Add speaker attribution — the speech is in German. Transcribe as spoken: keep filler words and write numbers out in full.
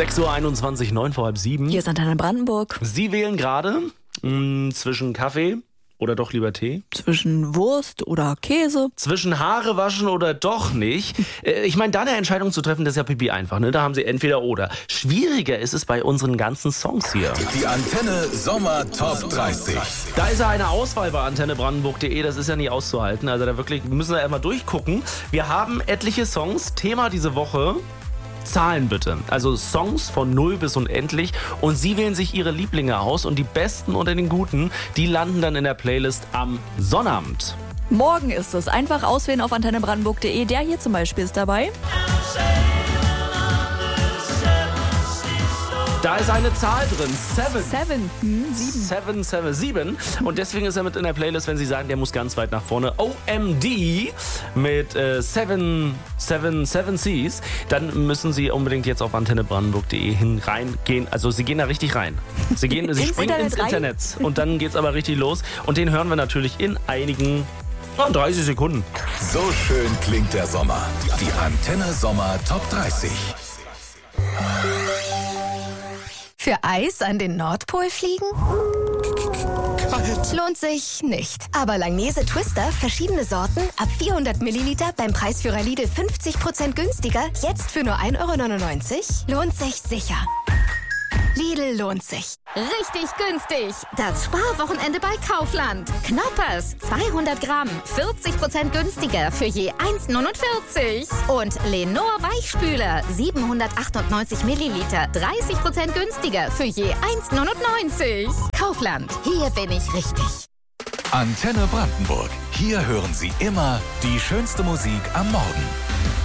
Speaker 1: sechs Uhr einundzwanzig, neun vor halb sieben.
Speaker 2: Hier ist Antenne Brandenburg.
Speaker 1: Sie wählen gerade mh, zwischen Kaffee oder doch lieber Tee?
Speaker 2: Zwischen Wurst oder Käse?
Speaker 1: Zwischen Haare waschen oder doch nicht? Äh, ich meine, da eine Entscheidung zu treffen, das ist ja pipi einfach. Ne? Da haben Sie entweder oder. Schwieriger ist es bei unseren ganzen Songs hier.
Speaker 3: Die Antenne Sommer Top dreißig.
Speaker 1: Da ist ja eine Auswahl bei antenne brandenburg punkt de. Das ist ja nie auszuhalten. Also da wirklich wir müssen wir erstmal durchgucken. Wir haben etliche Songs. Thema diese Woche: Zahlen bitte. Also Songs von null bis unendlich. Und Sie wählen sich Ihre Lieblinge aus. Und die besten unter den guten, die landen dann in der Playlist am Sonnabend.
Speaker 2: Morgen ist es. Einfach auswählen auf antenne brandenburg punkt de. Der hier zum Beispiel ist dabei.
Speaker 1: Da ist eine Zahl drin. Seven.
Speaker 2: Seven. Hm, sieben.
Speaker 1: Seven, seven, sieben. Und deswegen ist er mit in der Playlist, wenn Sie sagen, der muss ganz weit nach vorne. O M D mit äh, Seven, Seven, Seven Seas. Dann müssen Sie unbedingt jetzt auf antenne brandenburg punkt de hin reingehen. Also Sie gehen da richtig rein. Sie gehen, Sie
Speaker 2: Ins
Speaker 1: springen
Speaker 2: Internet
Speaker 1: ins
Speaker 2: rein?
Speaker 1: Internet. Und dann geht's aber richtig los. Und den hören wir natürlich in einigen oh, dreißig Sekunden.
Speaker 3: So schön klingt der Sommer. Die Antenne Sommer Top dreißig.
Speaker 4: Für Eis an den Nordpol fliegen? Lohnt sich nicht. Aber Langnese Twister, verschiedene Sorten, ab vierhundert Milliliter beim Preisführer Lidl fünfzig Prozent günstiger, jetzt für nur ein Euro neunundneunzig, lohnt sich sicher. Lidl lohnt sich. Richtig günstig. Das Sparwochenende bei Kaufland. Knoppers, zweihundert Gramm, vierzig Prozent günstiger für je eins neunundvierzig. Und Lenor Weichspüler, siebenhundertachtundneunzig Milliliter, dreißig Prozent günstiger für je eins neunundneunzig. Kaufland, hier bin ich richtig.
Speaker 3: Antenne Brandenburg. Hier hören Sie immer die schönste Musik am Morgen.